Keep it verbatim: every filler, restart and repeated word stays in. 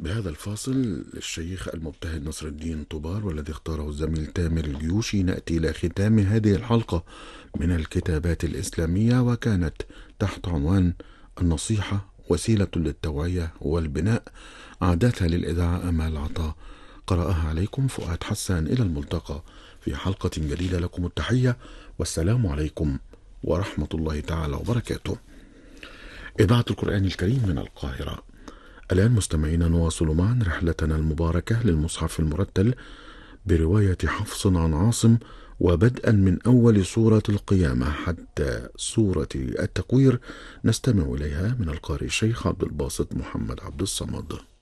بهذا الفاصل الشيخ المبتهل نصر الدين طوبار والذي اختاره الزميل تامر الجيوشي، نأتي إلى ختام هذه الحلقة من الكتابات الإسلامية، وكانت تحت عنوان النصيحة وسيلة للتوعية والبناء. أعدتها للإذاعة أمال عطاء، قرأها عليكم فؤاد حسان. إلى الملتقى في حلقة جديدة، لكم التحية والسلام عليكم ورحمة الله تعالى وبركاته. إذاعة القرآن الكريم من القاهرة. الآن مستمعينا نواصل معا رحلتنا المباركة للمصحف المرتل برواية حفص عن عاصم، وبدءا من أول سورة القيامة حتى سورة التكوير، نستمع إليها من القارئ الشيخ عبد الباسط محمد عبد الصمد.